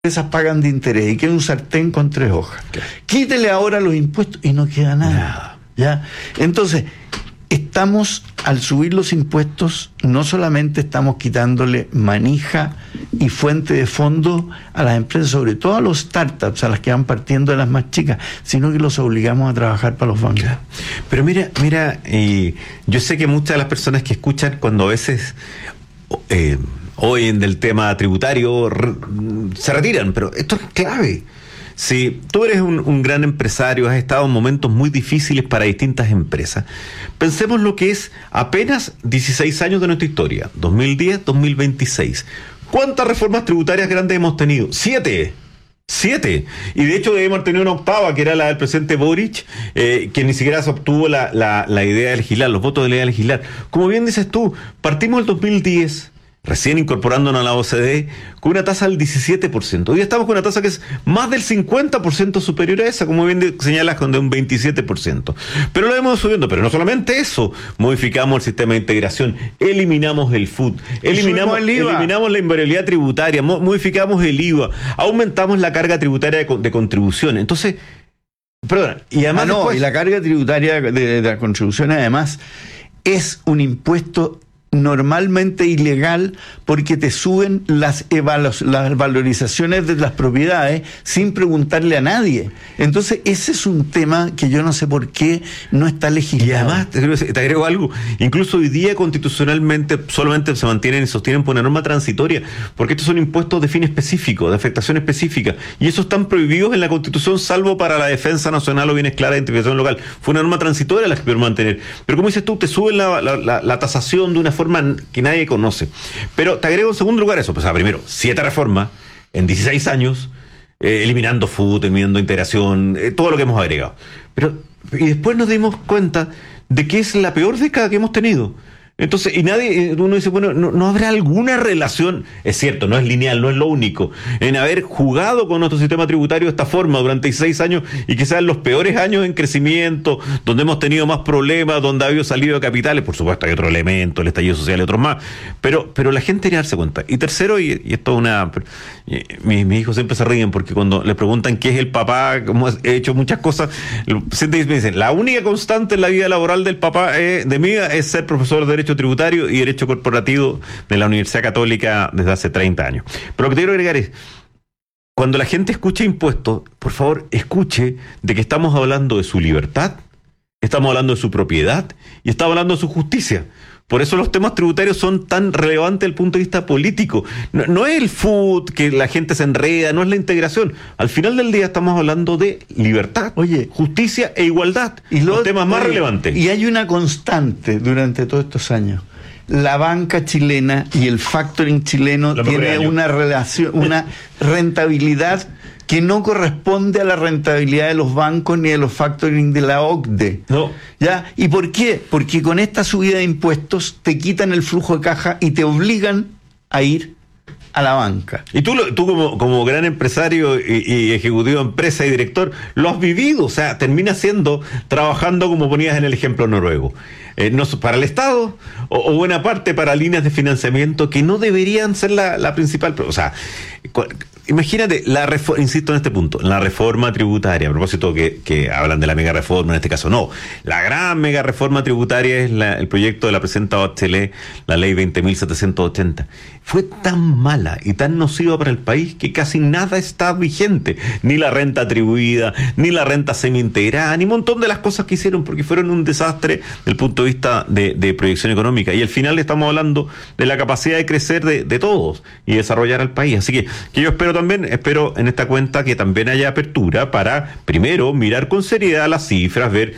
empresas pagan de interés y queda un sartén con 3 hojas. Claro. Quítele ahora los impuestos y no queda nada. ¿Ya? Entonces, al subir los impuestos, no solamente estamos quitándole manija y fuente de fondos a las empresas, sobre todo a los startups, a las que van partiendo de las más chicas, sino que los obligamos a trabajar para los bancos. Claro. Pero mira, yo sé que muchas de las personas que escuchan, cuando a veces oyen del tema tributario, se retiran, pero esto es clave. Si tú eres un gran empresario, has estado en momentos muy difíciles para distintas empresas, pensemos lo que es apenas 16 años de nuestra historia, 2010-2026. ¿Cuántas reformas tributarias grandes hemos tenido? 7. Y de hecho debemos tener una octava, que era la del presidente Boric, que ni siquiera se obtuvo la idea de legislar, los votos de la idea de legislar. Como bien dices tú, partimos el 2010... recién incorporándonos a la OCDE, con una tasa del 17%. Hoy estamos con una tasa que es más del 50% superior a esa, como bien señalas, con un 27%. Pero lo hemos subiendo, pero no solamente eso, modificamos el sistema de integración, eliminamos el FUT, eliminamos la invariabilidad tributaria, modificamos el IVA, aumentamos la carga tributaria de contribución. Entonces, perdona, y además y la carga tributaria de las contribuciones además es un impuesto normalmente ilegal, porque te suben las valorizaciones de las propiedades sin preguntarle a nadie. Entonces ese es un tema que yo no sé por qué no está legislado. Y además te agrego algo, incluso hoy día constitucionalmente solamente se mantienen y sostienen por una norma transitoria, porque estos son impuestos de fin específico, de afectación específica, y esos están prohibidos en la Constitución, salvo para la defensa nacional o bienes claras de identificación local. Fue una norma transitoria la que pudieron mantener, pero como dices tú, te suben la tasación de una forma que nadie conoce. Pero te agrego en segundo lugar eso, pues primero, 7 reformas en 16 años, eliminando FUT, eliminando integración, todo lo que hemos agregado. Y después nos dimos cuenta de que es la peor década que hemos tenido. Entonces, uno dice, bueno, ¿no habrá alguna relación? Es cierto, no es lineal, no es lo único, en haber jugado con nuestro sistema tributario de esta forma durante 16 años y que sean los peores años en crecimiento, donde hemos tenido más problemas, donde ha habido salido de capitales. Por supuesto hay otro elemento, el estallido social y otros más, pero la gente tiene que darse cuenta. Y tercero, y esto es mis hijos siempre se ríen porque cuando le preguntan qué es el papá, cómo he hecho muchas cosas, siempre me dicen, la única constante en la vida laboral del papá de mi vida es ser profesor de Derecho Tributario y Derecho Corporativo de la Universidad Católica desde hace 30 años. Pero lo que te quiero agregar es, cuando la gente escuche impuestos, por favor, escuche de que estamos hablando de su libertad, estamos hablando de su propiedad y estamos hablando de su justicia. Por eso los temas tributarios son tan relevantes desde el punto de vista político. No es el FUT, que la gente se enreda, no es la integración. Al final del día estamos hablando de libertad, justicia e igualdad. Y los temas más relevantes. Y hay una constante durante todos estos años. La banca chilena y el factoring chileno tiene una relación, una rentabilidad que no corresponde a la rentabilidad de los bancos ni de los factoring de la OCDE. No. ¿Ya? ¿Y por qué? Porque con esta subida de impuestos te quitan el flujo de caja y te obligan a ir a la banca. Y tú como gran empresario y ejecutivo de empresa y director, lo has vivido, o sea, termina trabajando como ponías en el ejemplo noruego. No para el Estado o buena parte para líneas de financiamiento que no deberían ser la principal, o sea, imagínate, insisto en este punto, la reforma tributaria, a propósito que hablan de la mega reforma, en este caso no, la gran mega reforma tributaria es el proyecto de la presidenta Bachelet, la ley 20.780. Fue tan mala y tan nociva para el país que casi nada está vigente, ni la renta atribuida, ni la renta semi-integrada, ni un montón de las cosas que hicieron, porque fueron un desastre desde el punto de vista de proyección económica. Y al final estamos hablando de la capacidad de crecer de todos y desarrollar al país. Así que yo espero en esta cuenta que también haya apertura para, primero, mirar con seriedad las cifras, ver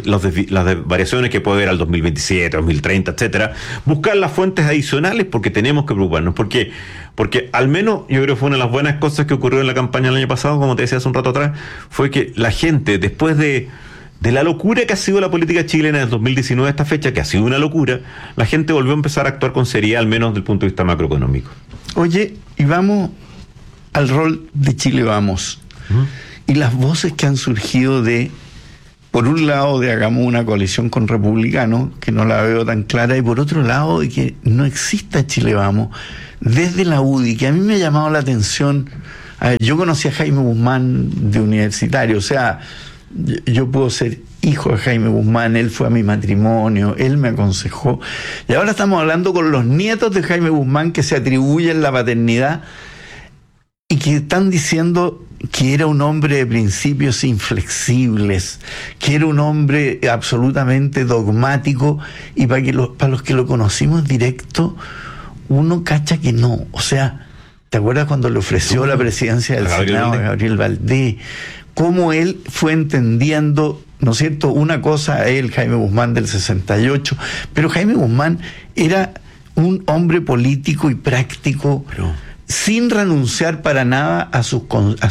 las variaciones que puede haber al 2027, 2030, etcétera, buscar las fuentes adicionales, porque tenemos que preocuparnos, porque al menos yo creo que fue una de las buenas cosas que ocurrió en la campaña el año pasado, como te decía hace un rato atrás, fue que la gente, después de la locura que ha sido la política chilena desde 2019 a esta fecha, que ha sido una locura, la gente volvió a empezar a actuar con seriedad, al menos desde el punto de vista macroeconómico. Oye, y vamos al rol de Chile Vamos. Y las voces que han surgido por un lado, de hagamos una coalición con republicanos, que no la veo tan clara, y por otro lado, de que no exista Chile Vamos, desde la UDI, que a mí me ha llamado la atención A ver, yo conocí a Jaime Guzmán de universitario, o sea, yo puedo ser hijo de Jaime Guzmán, él fue a mi matrimonio, él me aconsejó, y ahora estamos hablando con los nietos de Jaime Guzmán que se atribuyen la paternidad y que están diciendo que era un hombre de principios inflexibles, que era un hombre absolutamente dogmático, y para los que lo conocimos directo, uno cacha que no. O sea, ¿te acuerdas cuando le ofreció la presidencia del Senado a Gabriel Valdés? Cómo él fue entendiendo, ¿no es cierto?, una cosa a él, Jaime Guzmán del 68, pero Jaime Guzmán era un hombre político y práctico, sin renunciar para nada a sus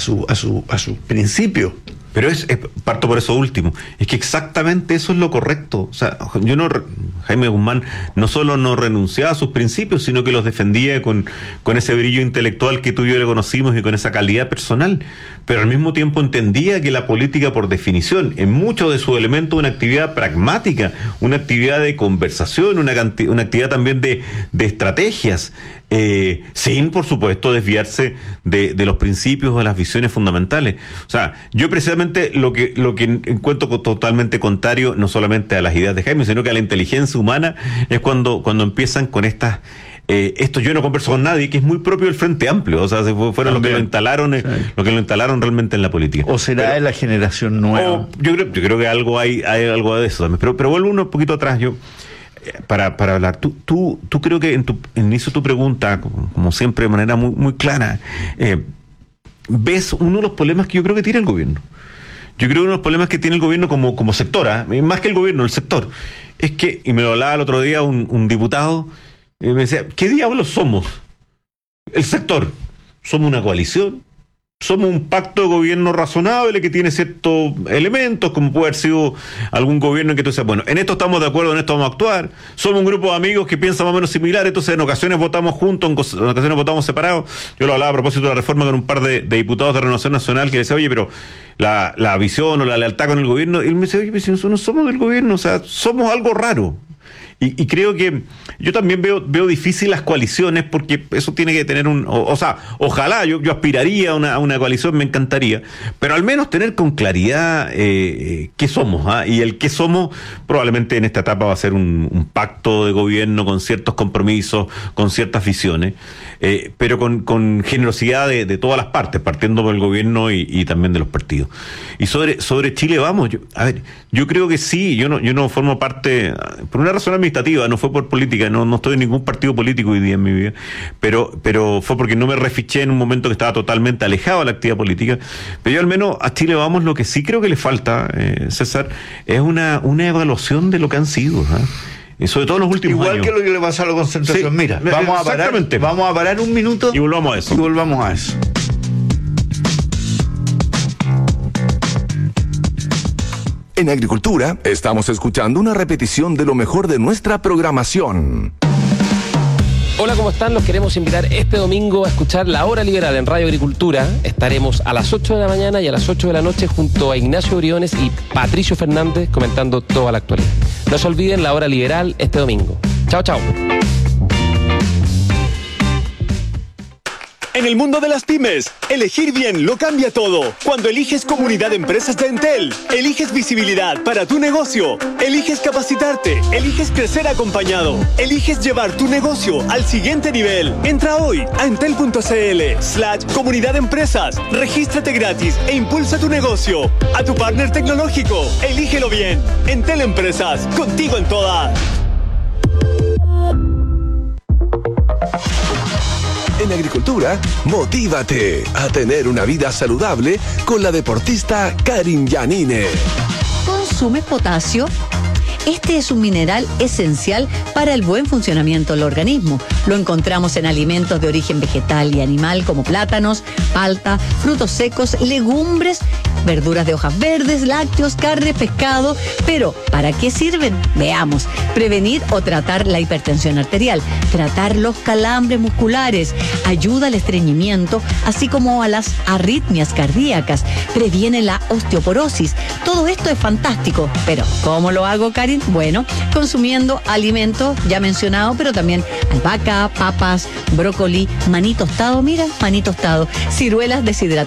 principios. Pero parto por eso último, es que exactamente eso es lo correcto. O sea, Jaime Guzmán no solo no renunciaba a sus principios, sino que los defendía con ese brillo intelectual que tú y yo le conocimos y con esa calidad personal, pero al mismo tiempo entendía que la política, por definición, en muchos de sus elementos, una actividad pragmática, una actividad de conversación, una actividad también de estrategias, sin, por supuesto, desviarse de los principios o de las visiones fundamentales. O sea, yo precisamente lo que encuentro totalmente contrario, no solamente a las ideas de Jaime, sino que a la inteligencia humana, es cuando empiezan con estas... esto yo no converso con nadie, que es muy propio del Frente Amplio, o sea, fueron los que lo instalaron, sí, lo que lo instalaron realmente en la política. O será de la generación nueva. Yo creo que hay algo de eso también. Pero vuelvo un poquito atrás, para hablar. Tú creo que en inicio tu pregunta, como siempre, de manera muy, muy clara, ves uno de los problemas que yo creo que tiene el gobierno. Yo creo que uno de los problemas que tiene el gobierno como sector, más que el gobierno, el sector, es que, y me lo hablaba el otro día un diputado, me decía, ¿qué diablos somos? El sector. ¿Somos una coalición? ¿Somos un pacto de gobierno razonable que tiene ciertos elementos, como puede haber sido algún gobierno en que tú dices, bueno, en esto estamos de acuerdo, en esto vamos a actuar? ¿Somos un grupo de amigos que piensan más o menos similar? Entonces en ocasiones votamos juntos, en ocasiones votamos separados. Yo lo hablaba a propósito de la reforma con un par de diputados de Renovación Nacional que decía, oye, pero la visión o la lealtad con el gobierno, y él me dice, oye, pues nosotros no somos del gobierno, o sea, somos algo raro. Y creo que yo también veo difícil las coaliciones, porque eso tiene que tener ojalá, yo aspiraría a una coalición, me encantaría, pero al menos tener con claridad qué somos, y el qué somos probablemente en esta etapa va a ser un pacto de gobierno con ciertos compromisos, con ciertas visiones, pero con generosidad de todas las partes, partiendo por el gobierno y también de los partidos. Y sobre Chile Vamos, yo creo que sí, yo no formo parte, por una razón administrativa, no fue por política, no estoy en ningún partido político hoy día en mi vida, pero fue porque no me refiché en un momento que estaba totalmente alejado de la actividad política. Pero yo al menos a Chile Vamos lo que sí creo que le falta, César, es una evaluación de lo que han sido, sobre todo en los últimos años. Igual que lo que le pasa a la concentración. Sí, mira, vamos a parar un minuto y volvamos a eso. En Agricultura estamos escuchando una repetición de lo mejor de nuestra programación. Hola, ¿cómo están? Los queremos invitar este domingo a escuchar La Hora Liberal en Radio Agricultura. Estaremos a las 8 de la mañana y a las 8 de la noche junto a Ignacio Briones y Patricio Fernández comentando toda la actualidad. No se olviden La Hora Liberal este domingo. Chao, chao. En el mundo de las pymes, elegir bien lo cambia todo. Cuando eliges Comunidad de Empresas de Entel, eliges visibilidad para tu negocio, eliges capacitarte, eliges crecer acompañado, eliges llevar tu negocio al siguiente nivel. Entra hoy a entel.cl/Comunidad de Empresas, regístrate gratis e impulsa tu negocio. A tu partner tecnológico, elígelo bien. Entel Empresas, contigo en todas. En Agricultura, motívate a tener una vida saludable con la deportista Karin Yanine. ¿Consumes potasio? Este es un mineral esencial para el buen funcionamiento del organismo. Lo encontramos en alimentos de origen vegetal y animal como plátanos, palta, frutos secos, legumbres, verduras de hojas verdes, lácteos, carne, pescado. Pero, ¿para qué sirven? Veamos. Prevenir o tratar la hipertensión arterial, tratar los calambres musculares, ayuda al estreñimiento, así como a las arritmias cardíacas, previene la osteoporosis. Todo esto es fantástico. Pero, ¿cómo lo hago, Karin? déficit? Bueno, consumiendo alimentos ya mencionados, pero también albahaca, papas, brócoli, maní tostado, mira, maní tostado, ciruelas deshidratadas.